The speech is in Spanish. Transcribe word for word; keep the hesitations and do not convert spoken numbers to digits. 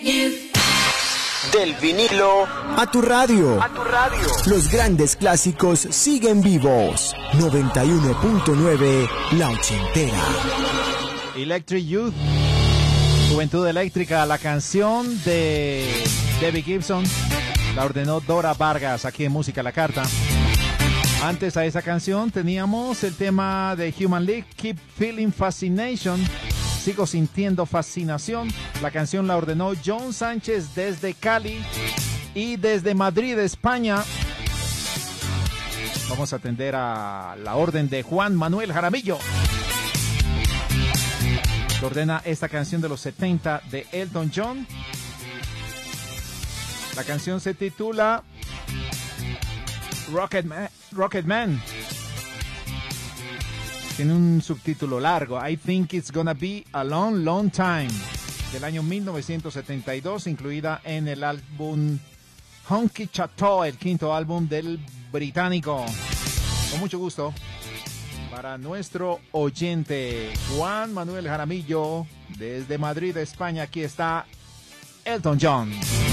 Del vinilo a tu radio. A tu radio. Los grandes clásicos siguen vivos. noventa y uno punto nueve La Ochentera. Electric Youth, Juventud Eléctrica, la canción de Debbie Gibson, la ordenó Dora Vargas aquí en Música a la Carta. Antes a esa canción teníamos el tema de Human League, Keep Feeling Fascination, Sigo Sintiendo Fascinación. La canción la ordenó John Sánchez desde Cali y desde Madrid, España. Vamos a atender a la orden de Juan Manuel Jaramillo, que ordena esta canción de los setenta de Elton John. La canción se titula Rocket Man, Rocket Man. Tiene un subtítulo largo, I Think It's Gonna Be a Long, Long Time, del año mil novecientos setenta y dos, incluida en el álbum Honky Chateau, el quinto álbum del británico. Con mucho gusto, para nuestro oyente Juan Manuel Jaramillo, desde Madrid, España, aquí está Elton John.